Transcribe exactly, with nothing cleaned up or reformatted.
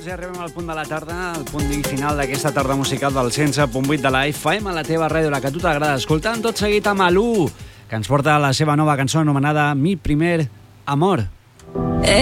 ja arribem al punt de la tarda, al punt i final d'aquesta tarda musical del cent set punt vuit de la F M, a la teva ràdio, la que a tu t'agrada. Escoltant tot seguit a Malú, que ens porta la seva nova cançó anomenada Mi primer amor.